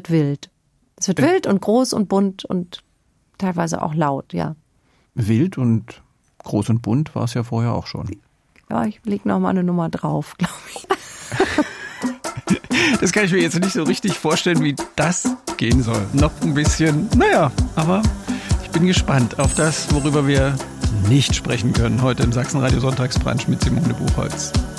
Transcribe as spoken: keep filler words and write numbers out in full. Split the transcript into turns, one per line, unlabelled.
wird wild. Es wird äh. wild und groß und bunt und teilweise auch laut, ja.
Wild und groß und bunt war es ja vorher auch schon.
Ja, ich leg noch mal eine Nummer drauf, glaube ich.
Das kann ich mir jetzt nicht so richtig vorstellen, wie das gehen soll. Noch ein bisschen, naja, aber ich bin gespannt auf das, worüber wir nicht sprechen können heute im Sachsenradio Sonntagsbrunch mit Simone Buchholz.